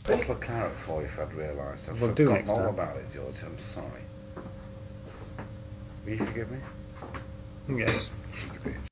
bottle of claret for you if I'd realised. I've We'll do forgotten next all time. about it, George. I'm sorry. Will you forgive me? Yes. Cheeky bitch.